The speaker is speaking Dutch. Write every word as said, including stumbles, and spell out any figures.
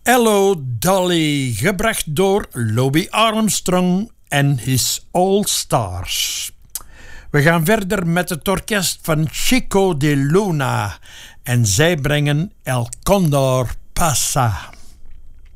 Hello Dolly, gebracht door Louis Armstrong en His All Stars. We gaan verder met het orkest van Chico de Luna en zij brengen El Condor Pasa.